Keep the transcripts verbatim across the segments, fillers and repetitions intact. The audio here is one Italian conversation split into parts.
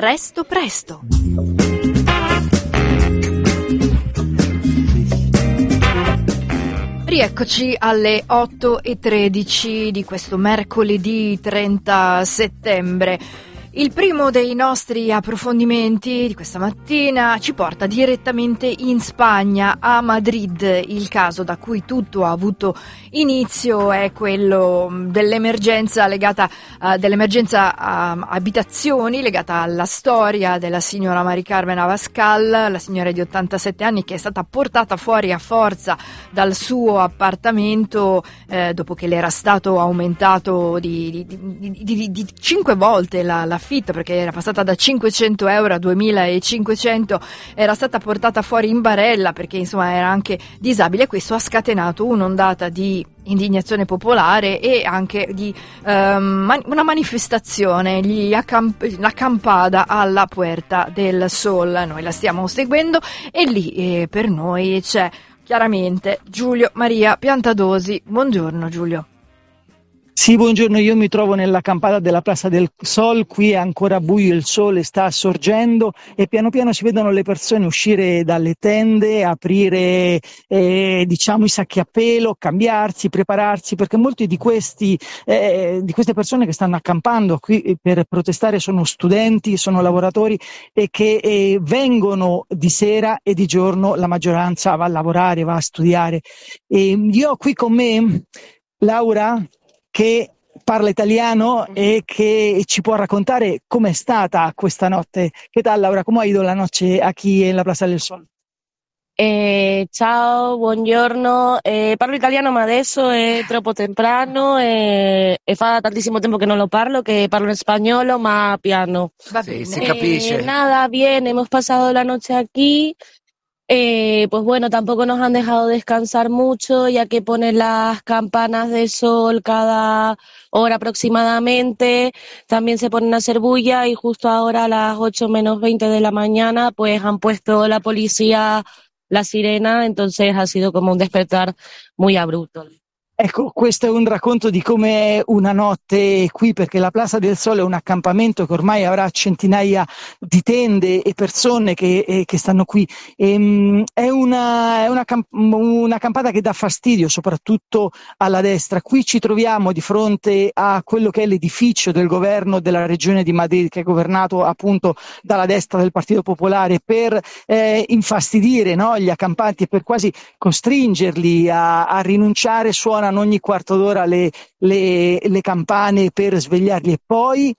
Resto presto. Rieccoci alle otto e tredici di questo mercoledì trenta settembre. Il primo dei nostri approfondimenti di questa mattina ci porta direttamente in Spagna, a Madrid. Il caso da cui tutto ha avuto inizio è quello dell'emergenza legata uh, dell'emergenza uh, abitazioni, legata alla storia della signora Mari Carmen Abascal, la signora di ottantasette anni che è stata portata fuori a forza dal suo appartamento eh, dopo che le era stato aumentato di, di, di, di, di cinque volte la, la affitto, perché era passata da cinquecento euro a duemilacinquecento, era stata portata fuori in barella perché insomma era anche disabile. Questo ha scatenato un'ondata di indignazione popolare e anche di um, man- una manifestazione, gli accamp- l'acampada alla Puerta del Sol. Noi la stiamo seguendo e lì eh, per noi c'è chiaramente Giulio Maria Piantadosi. Buongiorno Giulio. Sì, buongiorno, io mi trovo nella campata della Plaza del Sol, qui è ancora buio, il sole sta sorgendo e piano piano si vedono le persone uscire dalle tende, aprire eh, diciamo i sacchi a pelo, cambiarsi, prepararsi, perché molti di questi eh, di queste persone che stanno accampando qui per protestare sono studenti, sono lavoratori e che eh, vengono di sera e di giorno, la maggioranza va a lavorare, va a studiare. E io ho qui con me Laura, che parla italiano e che ci può raccontare com'è stata questa notte. Che tal, Laura? ¿Cómo ha ido la noche aquí en la Plaza del Sol? Eh, ciao, buongiorno. Eh, parlo italiano, ma adesso è troppo temprano e, e fa tantissimo tempo che non lo parlo, che parlo in spagnolo, ma piano. Va bene. Sí, si capisce. Eh, nada, bien, hemos pasado la noche aquí. Eh, pues bueno, tampoco nos han dejado descansar mucho, ya que ponen las campanas de sol cada hora aproximadamente, también se ponen a hacer bulla y justo ahora a las ocho menos veinte de la mañana pues han puesto la policía la sirena, entonces ha sido como un despertar muy abrupto. Ecco, questo è un racconto di come è una notte qui, perché la Plaza del Sol è un accampamento che ormai avrà centinaia di tende e persone che, eh, che stanno qui. E, è una, è una, camp- una campata che dà fastidio, soprattutto alla destra. Qui ci troviamo di fronte a quello che è l'edificio del governo della regione di Madrid, che è governato appunto dalla destra del Partito Popolare, per eh, infastidire, no, gli accampanti e per quasi costringerli a, a rinunciare. Suonano ogni quarto d'ora le, le, le campane per svegliarli e poi,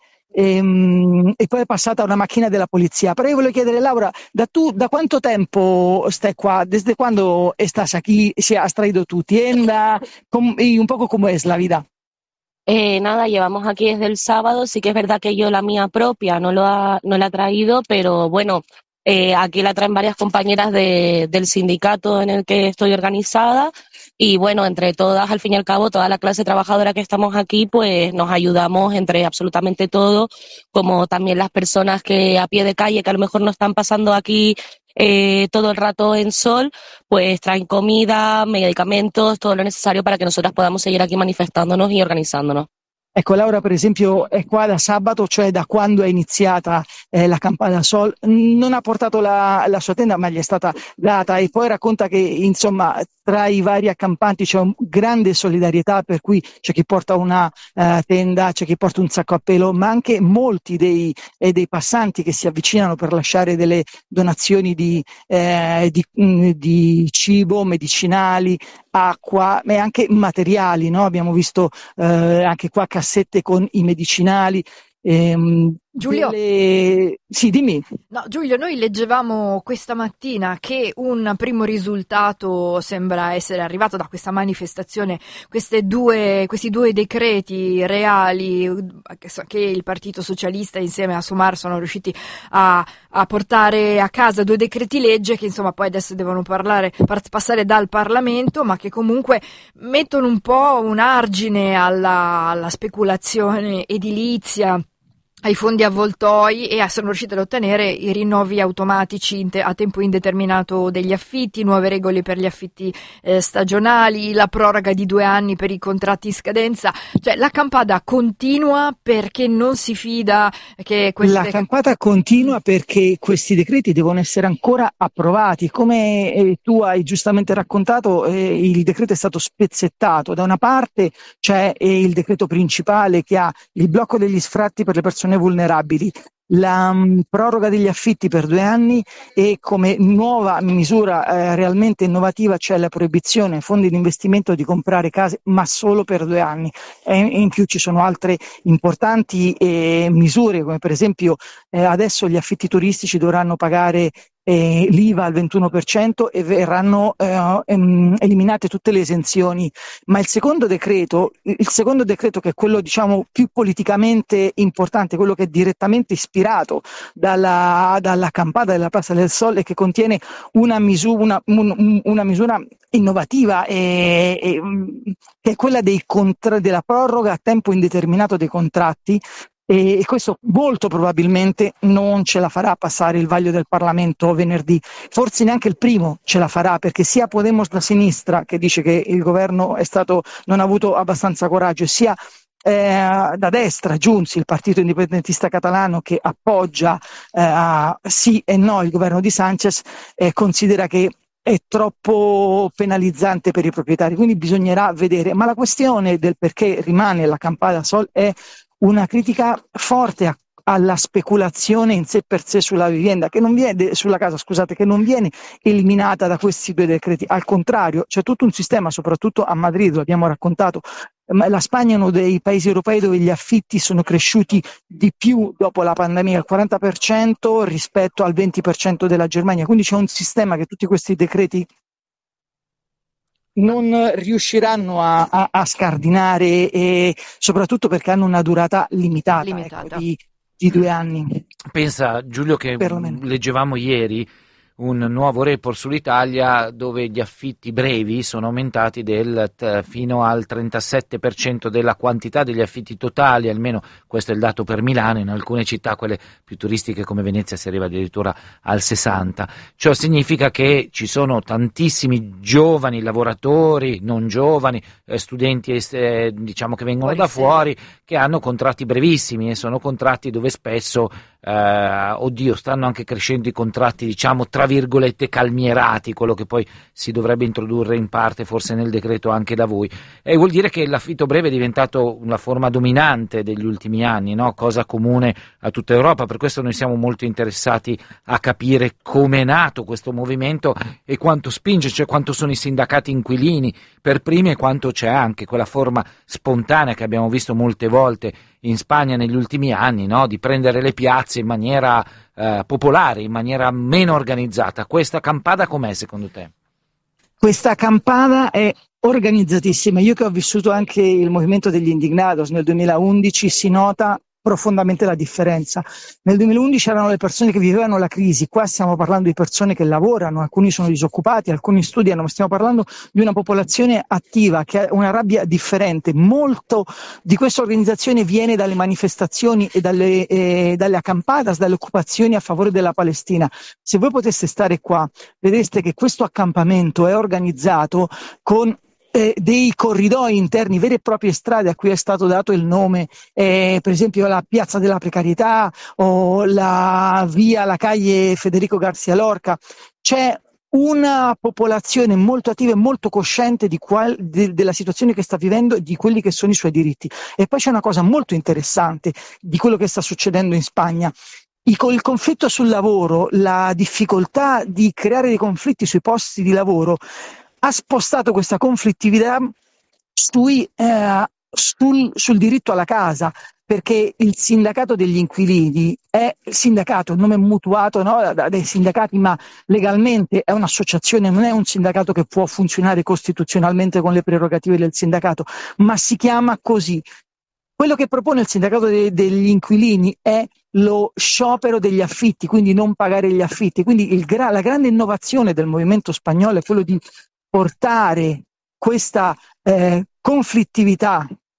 ehm, e poi è passata una macchina della polizia. Però io voglio chiedere, Laura, da, tu, da quanto tempo stai qua? ¿Desde cuándo estás aquí? ¿Se has traído tu tienda? Com- y un poco cómo es la vida. Eh, nada, llevamos aquí desde el sábado, sí que es verdad que yo la mía propia no, lo ha, no la he traído, pero bueno, eh, aquí la traen varias compañeras de, del sindicato en el que estoy organizada. Y bueno, entre todas, al fin y al cabo, toda la clase trabajadora que estamos aquí, pues nos ayudamos entre absolutamente todo, como también las personas que a pie de calle, que a lo mejor no están pasando aquí eh, todo el rato en sol, pues traen comida, medicamentos, todo lo necesario para que nosotras podamos seguir aquí manifestándonos y organizándonos. Ecco, Laura per esempio è qua da sabato, cioè da quando è iniziata eh, la campana Sol, non ha portato la, la sua tenda ma gli è stata data, e poi racconta che insomma tra i vari accampanti c'è un grande solidarietà, per cui c'è chi porta una uh, tenda, c'è chi porta un sacco a pelo, ma anche molti dei, eh, dei passanti che si avvicinano per lasciare delle donazioni di, eh, di, mh, di cibo, medicinali, acqua e anche materiali, no? Abbiamo visto eh, anche qua cassette con i medicinali. Ehm, Giulio, delle... sì, dimmi. No, Giulio, noi leggevamo questa mattina che un primo risultato sembra essere arrivato da questa manifestazione, queste due, questi due decreti reali che il Partito Socialista insieme a Sumar sono riusciti a, a portare a casa, due decreti legge che insomma poi adesso devono parlare, passare dal Parlamento, ma che comunque mettono un po' un argine alla, alla speculazione edilizia ai fondi avvoltoi e sono riusciti ad ottenere i rinnovi automatici a tempo indeterminato degli affitti, nuove regole per gli affitti eh, stagionali, la proroga di due anni per i contratti in scadenza. Cioè la campata continua perché non si fida che queste... La campata continua perché questi decreti devono essere ancora approvati. Come eh, tu hai giustamente raccontato, eh, il decreto è stato spezzettato. Da una parte c'è eh, il decreto principale che ha il blocco degli sfratti per le persone vulnerabili, la um, proroga degli affitti per due anni e come nuova misura eh, realmente innovativa c'è la proibizione ai fondi di investimento di comprare case ma solo per due anni, e in più ci sono altre importanti eh, misure come per esempio eh, adesso gli affitti turistici dovranno pagare eh, l'I V A al ventuno per cento e verranno eh, em, eliminate tutte le esenzioni. Ma il secondo decreto, il secondo decreto che è quello diciamo più politicamente importante, quello che è direttamente ispirato dalla, dalla campata della Piazza del Sol e che contiene una misura, una, un, una misura innovativa e, e, che è quella dei contra, della proroga a tempo indeterminato dei contratti. E questo molto probabilmente non ce la farà passare il vaglio del Parlamento venerdì, forse neanche il primo ce la farà, perché sia Podemos da sinistra, che dice che il governo è stato, non ha avuto abbastanza coraggio, sia eh, da destra Junts, il partito indipendentista catalano che appoggia eh, sì e no il governo di Sánchez, eh, considera che è troppo penalizzante per i proprietari, quindi bisognerà vedere. Ma la questione del perché rimane la campata Sol è una critica forte a, alla speculazione in sé per sé sulla vivienda, che non viene, sulla casa, scusate, che non viene eliminata da questi due decreti. Al contrario, c'è tutto un sistema, soprattutto a Madrid, lo abbiamo raccontato. La Spagna è uno dei paesi europei dove gli affitti sono cresciuti di più dopo la pandemia, il quaranta per cento rispetto al venti per cento della Germania. Quindi c'è un sistema che tutti questi decreti non riusciranno a, a, a scardinare, e soprattutto perché hanno una durata limitata, limitata. Ecco, di, di due anni. Pensa Giulio che perlomeno. Leggevamo ieri un nuovo report sull'Italia dove gli affitti brevi sono aumentati del, fino al trentasette per cento della quantità degli affitti totali, almeno questo è il dato per Milano. In alcune città, quelle più turistiche come Venezia, si arriva addirittura al sessanta. Ciò significa che ci sono tantissimi giovani lavoratori, non giovani, eh, studenti eh, diciamo che vengono fuori da sede. fuori, che hanno contratti brevissimi, e sono contratti dove spesso eh, oddio stanno anche crescendo i contratti diciamo tra virgolette calmierati, quello che poi si dovrebbe introdurre in parte forse nel decreto anche da voi, e vuol dire che l'affitto breve è diventato una forma dominante degli ultimi anni, no? Cosa comune a tutta Europa. Per questo noi siamo molto interessati a capire come è nato questo movimento e quanto spinge, cioè quanto sono i sindacati inquilini per primi e quanto c'è anche quella forma spontanea che abbiamo visto molte volte in Spagna negli ultimi anni, no? Di prendere le piazze in maniera eh, popolare, in maniera meno organizzata. Questa campata com'è secondo te? Questa campata è organizzatissima. Io che ho vissuto anche il movimento degli Indignados nel duemilaundici, si nota profondamente la differenza. Nel duemilaundici erano le persone che vivevano la crisi, qua stiamo parlando di persone che lavorano, alcuni sono disoccupati, alcuni studiano, ma stiamo parlando di una popolazione attiva che ha una rabbia differente. Molto di questa organizzazione viene dalle manifestazioni e dalle, eh, dalle accampadas, dalle occupazioni a favore della Palestina. Se voi poteste stare qua, vedreste che questo accampamento è organizzato con Eh, dei corridoi interni, vere e proprie strade a cui è stato dato il nome, eh, per esempio la Piazza della Precarietà o la via, la calle Federico García Lorca. C'è una popolazione molto attiva e molto cosciente di qual, de, della situazione che sta vivendo e di quelli che sono i suoi diritti. E poi c'è una cosa molto interessante di quello che sta succedendo in Spagna. Il, il conflitto sul lavoro, la difficoltà di creare dei conflitti sui posti di lavoro ha spostato questa conflittività sui, eh, sul, sul diritto alla casa, perché il sindacato degli inquilini è il sindacato, il nome è mutuato, no, dai sindacati, ma legalmente è un'associazione, non è un sindacato che può funzionare costituzionalmente con le prerogative del sindacato, ma si chiama così. Quello che propone il sindacato de- degli inquilini è lo sciopero degli affitti, quindi non pagare gli affitti. Quindi il gra- la grande innovazione del movimento spagnolo è quello di portare questa eh, conflittività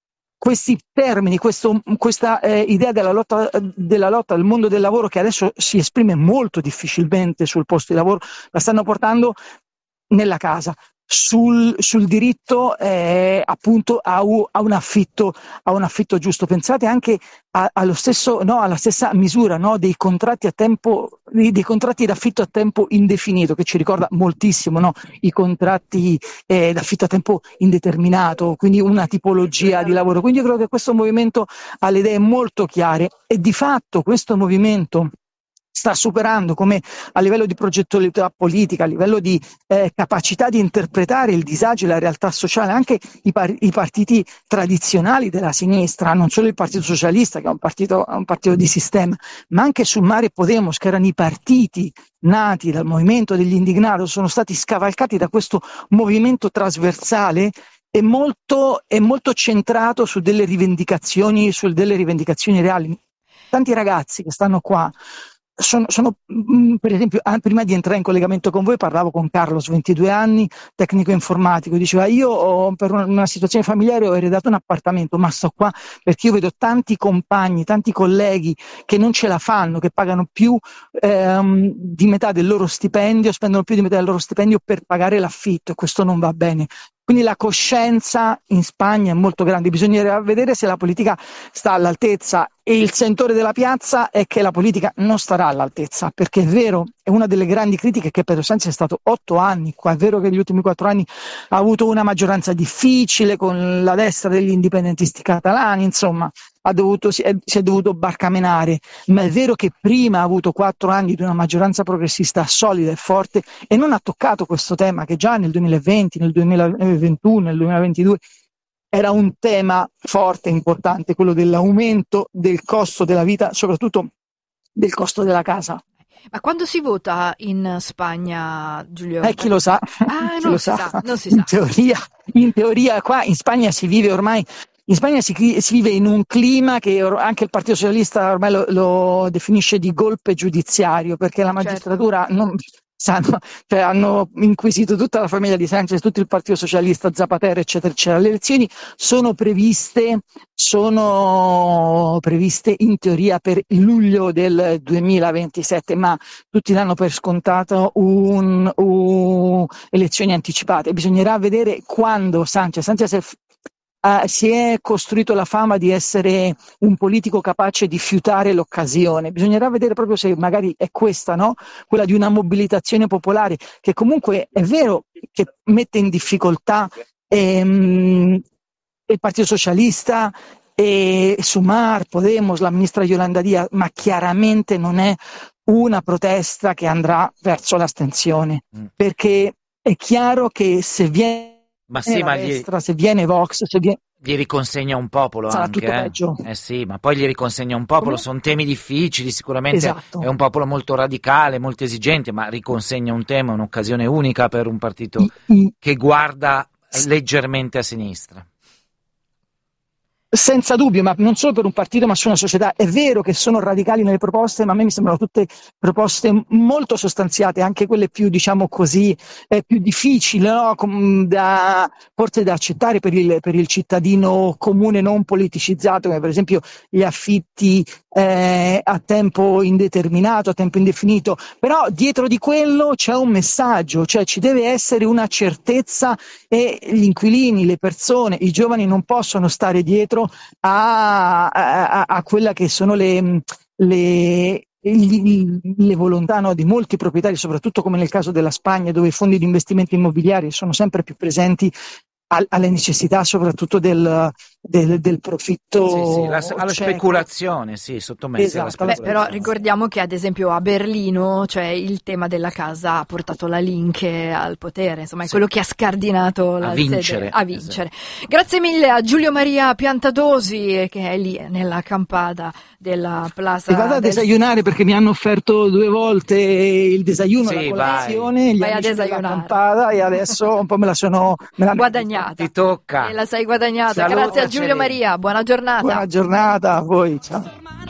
questi termini, questo, questa eh, idea della lotta, della lotta al mondo del lavoro, che adesso si esprime molto difficilmente sul posto di lavoro, la stanno portando nella casa. Sul, sul diritto eh, appunto a, a, un affitto, a un affitto giusto. Pensate anche a, allo stesso, no, alla stessa misura, no, dei contratti a tempo, dei, dei contratti d'affitto a tempo indefinito, che ci ricorda moltissimo, no, i contratti eh, d'affitto a tempo indeterminato, quindi una tipologia di lavoro. Quindi io credo che questo movimento ha le idee molto chiare, e di fatto questo movimento sta superando, come a livello di progettualità politica, a livello di eh, capacità di interpretare il disagio e la realtà sociale, anche i, par- i partiti tradizionali della sinistra, non solo il Partito Socialista, che è un partito, un partito di sistema, ma anche Sumar e Podemos, che erano i partiti nati dal movimento degli indignados, sono stati scavalcati da questo movimento trasversale e molto, è molto centrato su delle rivendicazioni, su delle rivendicazioni reali. Tanti ragazzi che stanno qua Sono, sono, per esempio, prima di entrare in collegamento con voi parlavo con Carlos, ventidue anni, tecnico informatico, diceva: io ho, per una, una situazione familiare ho eredato un appartamento, ma sto qua perché io vedo tanti compagni, tanti colleghi che non ce la fanno, che pagano più ehm, di metà del loro stipendio, spendono più di metà del loro stipendio per pagare l'affitto, e questo non va bene. Quindi la coscienza in Spagna è molto grande, bisognerà vedere se la politica sta all'altezza, e il sentore della piazza è che la politica non starà all'altezza, perché è vero, è una delle grandi critiche che Pedro Sánchez è stato otto anni qua, è vero che negli ultimi quattro anni ha avuto una maggioranza difficile con la destra degli indipendentisti catalani, insomma ha dovuto, si, è, si è dovuto barcamenare, ma è vero che prima ha avuto quattro anni di una maggioranza progressista solida e forte, e non ha toccato questo tema che già nel duemilaventi, nel duemilaventuno, nel duemilaventidue era un tema forte e importante, quello dell'aumento del costo della vita, soprattutto del costo della casa. Ma quando si vota in Spagna, Giulio? Eh, chi lo sa? Ah, chi non lo si sa? sa, non si in sa. Teoria, in teoria qua in Spagna si vive ormai In Spagna si, si vive in un clima che or- anche il Partito Socialista ormai lo, lo definisce di golpe giudiziario, perché la magistratura non sanno, cioè hanno inquisito tutta la famiglia di Sánchez, tutto il Partito Socialista, Zapatero, eccetera, eccetera. Le elezioni sono previste, sono previste in teoria per luglio del duemilaventisette, ma tutti danno per scontato un, un elezioni anticipate. Bisognerà vedere quando Sánchez, Sánchez è Uh, si è costruito la fama di essere un politico capace di fiutare l'occasione. Bisognerà vedere proprio se magari è questa, no? Quella di una mobilitazione popolare, che comunque è vero che mette in difficoltà ehm, il Partito Socialista e Sumar, Podemos, la ministra Yolanda Díaz, ma chiaramente non è una protesta che andrà verso l'astensione, mm. perché è chiaro che se viene Ma sì, ma gli, destra, se viene Vox, se viene... gli riconsegna un popolo sarà anche, tutto eh? peggio. Eh sì, ma poi gli riconsegna un popolo, Come? sono temi difficili, sicuramente Esatto. È un popolo molto radicale, molto esigente, ma riconsegna un tema, un'occasione unica per un partito I, i... che guarda leggermente a sinistra. Senza dubbio, ma non solo per un partito, ma su una società. È vero che sono radicali nelle proposte, ma a me mi sembrano tutte proposte molto sostanziate, anche quelle più, diciamo così, eh, più difficili, no? Com- da, forse da accettare per il, per il cittadino comune non politicizzato, come per esempio gli affitti eh, a tempo indeterminato, a tempo indefinito. Però dietro di quello c'è un messaggio, cioè ci deve essere una certezza, e gli inquilini, le persone, i giovani non possono stare dietro A, a, a quella che sono le, le, le volontà, no, di molti proprietari, soprattutto come nel caso della Spagna, dove i fondi di investimento immobiliari sono sempre più presenti, al, alle necessità soprattutto del, del, del profitto, sì, sì, la, alla cieco. speculazione, sì, sottomessi esatto, alla speculazione. Beh, però ricordiamo che ad esempio a Berlino, cioè, il tema della casa ha portato la Linke al potere, insomma è sì. quello che ha scardinato la a vincere, a vincere. Esatto. Grazie mille a Giulio Maria Piantadosi, che è lì nella campada della Plaza. E vado a del... desayunare, perché mi hanno offerto due volte il desayuno, sì, la colazione, vai. gli vai amici a della campada, e adesso un po' me la sono me la guadagnata. Ti tocca. E la sei guadagnata. Salute, Grazie a Giulio Maria, buona giornata. Buona giornata a voi, ciao.